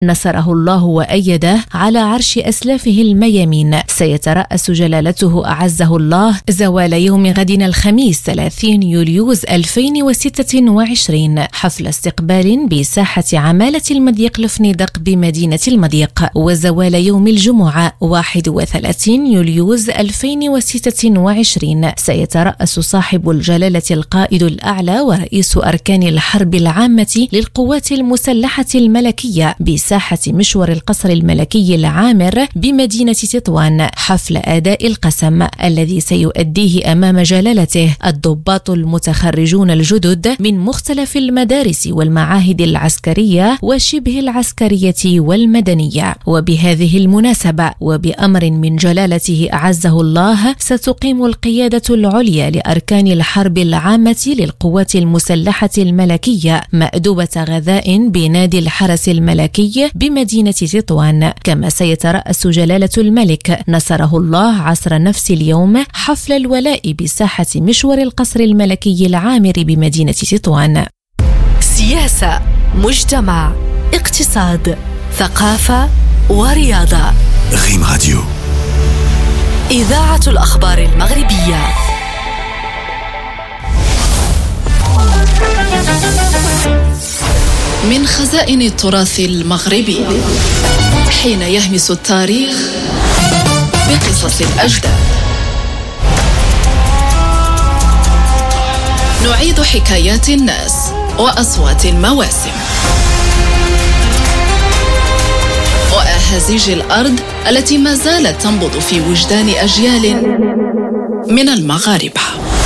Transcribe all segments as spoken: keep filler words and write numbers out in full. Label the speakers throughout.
Speaker 1: نصره الله وأيده على عرش أسلافه الميامين. سيترأس جلالته أعزه الله زوال يوم غد الخميس ثلاثين يوليوز ألفين وستة وعشرين حفل استقبال بساحة عمالة المضيق لفنيدق بمدينة المضيق، وزوال يوم الجمعة واحد وثلاثين يوليوز ألفين وستة وعشرين سيترأس صاحب الجلالة القائد الأعلى ورئيس أركان الحرب العامة للقوات المسلحة الملكية بساحة مشور القصر الملكي العامر بمدينة تطوان حفل أداء القسم الذي سيؤديه أمام جلالته الضباط المتخرجون الجدد من مختلف المدارس والمعاهد العسكرية وشبه العسكرية والمدنية. وبهذه المناسبة وبأمر من جلالته أعزه الله ستقيم القيادة العليا لأركان الحرب العامة للقوات المسلحة الملكية مأدبة غذاء بنادي الحرس الملكي بمدينة تطوان. كما سيترأس جلالة الملك نصره الله عصر نفس اليوم حفل الولاء بساحة مشور القصر الملكي العامر بمدينة تطوان.
Speaker 2: سياسة، مجتمع، اقتصاد، ثقافة ورياضة.
Speaker 3: غيم راديو،
Speaker 2: إذاعة الأخبار المغربية. من خزائن التراث المغربي، حين يهمس التاريخ بقصص الأجداد، نعيد حكايات الناس وأصوات المواسم وأهازيج الأرض التي ما زالت تنبض في وجدان أجيال من المغاربة.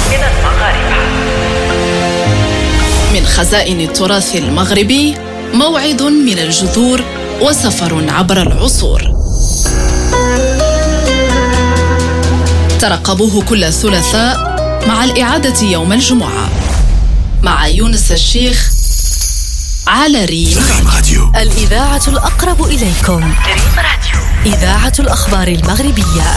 Speaker 2: من خزائن التراث المغربي، موعد من الجذور وسفر عبر العصور. ترقبوه كل ثلاثاء مع الإعادة يوم الجمعة مع يونس الشيخ على ريم راديو، الإذاعة الأقرب إليكم. ريم راديو، إذاعة الأخبار المغربية.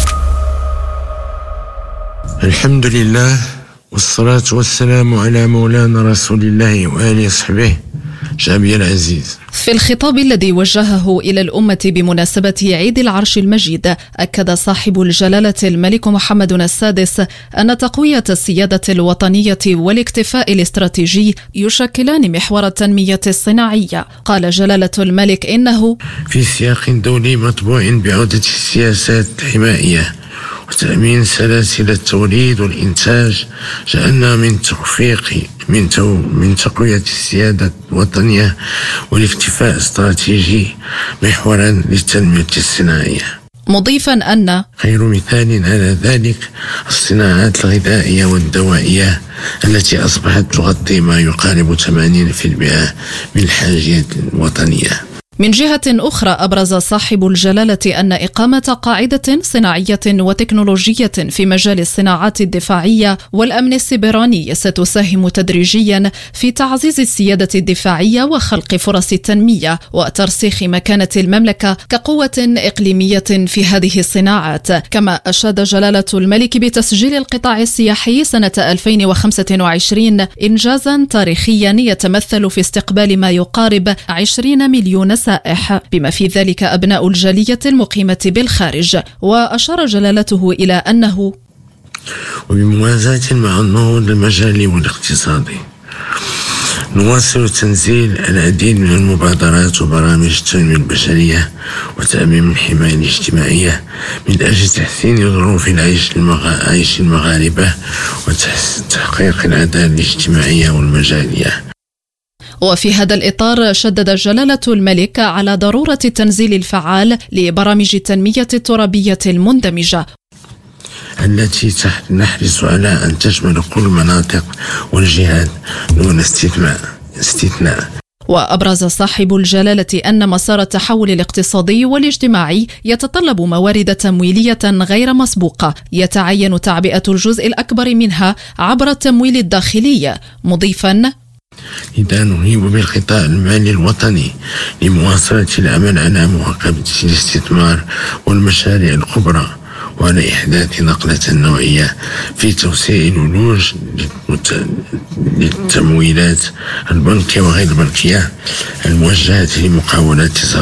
Speaker 4: الحمد لله والصلاة والسلام على مولانا رسول الله وآله وصحبه. شعبي العزيز،
Speaker 2: في الخطاب الذي وجهه إلى الأمة بمناسبة عيد العرش المجيد، أكد صاحب الجلالة الملك محمد السادس أن تقوية السيادة الوطنية والاكتفاء الاستراتيجي يشكلان محور التنمية الصناعية. قال جلالة الملك إنه
Speaker 4: في سياق دولي مطبوع بعودة السياسات الحمائية وتأمين سلاسل التوليد والإنتاج، جعلنا من تخفيق من تو من تقوية السيادة الوطنية والاكتفاء الاستراتيجي محورا للتنمية الصناعية،
Speaker 2: مضيفا أن
Speaker 4: خير مثال على ذلك الصناعات الغذائية والدوائية التي أصبحت تغطي ما يقارب ثمانين بالمئة من الحاجيات الوطنية.
Speaker 2: من جهة أخرى، أبرز صاحب الجلالة أن إقامة قاعدة صناعية وتكنولوجية في مجال الصناعات الدفاعية والأمن السيبراني ستساهم تدريجيا في تعزيز السيادة الدفاعية وخلق فرص التنمية وترسيخ مكانة المملكة كقوة إقليمية في هذه الصناعات. كما أشاد جلالة الملك بتسجيل القطاع السياحي سنة ألفين وخمسة وعشرين إنجازا تاريخيا يتمثل في استقبال ما يقارب عشرين مليون سائح، بما في ذلك أبناء الجالية المقيمة بالخارج. وأشار جلالته إلى أنه
Speaker 4: وبموازاة مع النهوض المجالي والاقتصادي نواصل تنزيل العديد من المبادرات وبرامج التنمية البشرية وتأمين الحماية الاجتماعية من أجل تحسين ظروف العيش المغ... المغاربة وتحقيق العدالة الاجتماعية والمجالية.
Speaker 2: وفي هذا الإطار شدد جلالة الملك على ضرورة التنزيل الفعال لبرامج التنمية الترابية المندمجة
Speaker 4: التي نحرص على أن تشمل كل المناطق والجهات دون استثناء استثناء.
Speaker 2: وأبرز صاحب الجلالة أن مسار التحول الاقتصادي والاجتماعي يتطلب موارد تمويلية غير مسبوقة يتعين تعبئة الجزء الأكبر منها عبر التمويل الداخلي، مضيفا
Speaker 4: إذا نهيب بالقطاع المالي الوطني لمواصلة العمل على مواكبة الاستثمار والمشاريع الكبرى وعلى إحداث نقلة نوعية في توسيع الولوج للتمويلات البنكية وغير البنكية الموجهة لمقاولات صغيرة